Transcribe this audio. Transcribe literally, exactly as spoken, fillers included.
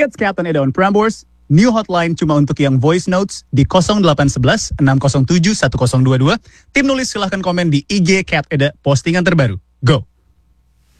It's Captain Eda on Prambors. New hotline cuma untuk yang voice notes di nol delapan satu satu enam nol tujuh satu nol dua dua. Tim nulis silahkan komen di I G Cat Eda postingan terbaru. Go!